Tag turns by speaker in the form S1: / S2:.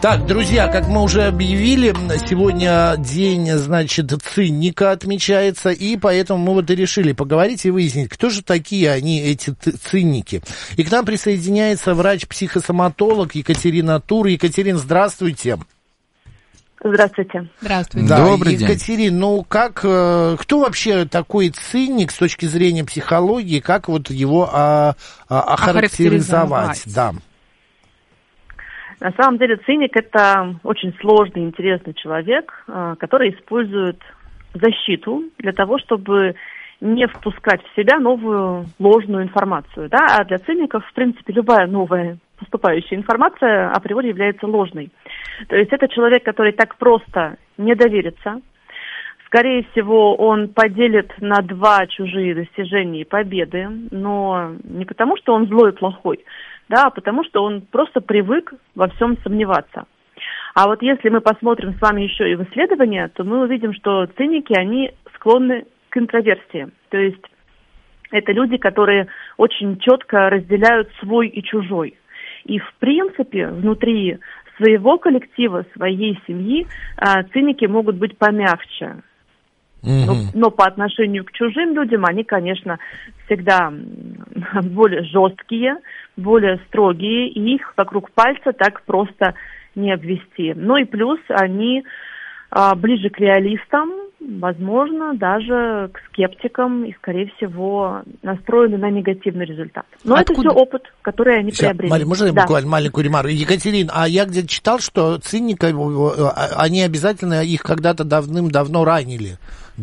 S1: Так, друзья, как мы уже объявили, сегодня день, значит, циника отмечается, и поэтому мы вот и решили поговорить и выяснить, кто же такие они, эти циники. И к нам присоединяется врач-психосоматолог Екатерина Тур. Екатерина, здравствуйте.
S2: Здравствуйте.
S3: Здравствуйте.
S1: Да,
S3: Добрый день.
S1: Екатерина, ну как, кто вообще такой циник с точки зрения психологии, как вот его охарактеризовать? Да.
S2: На самом деле циник – это очень сложный, интересный человек, который использует защиту для того, чтобы не впускать в себя новую ложную информацию. Да? А для циников, в принципе, любая новая поступающая информация априори является ложной. То есть это человек, который так просто не доверится. Скорее всего, он поделит на два чужие достижения и победы, но не потому, что он злой и плохой, да, а потому что он просто привык во всем сомневаться. А вот если мы посмотрим с вами еще и в исследования, то мы увидим, что циники, они склонны к интроверсии. То есть это люди, которые очень четко разделяют свой и чужой. И в принципе внутри своего коллектива, своей семьи циники могут быть помягче. Но по отношению к чужим людям они, конечно, всегда более жесткие, более строгие, и их вокруг пальца так просто не обвести. Ну и плюс они ближе к реалистам, возможно, даже к скептикам и, скорее всего, настроены на негативный результат. Но это все опыт, который они приобрели.
S1: Мария, можно я буквально маленькую ремарку? Екатерина, а я где-то читал, что циника, они обязательно их когда-то давным-давно ранили.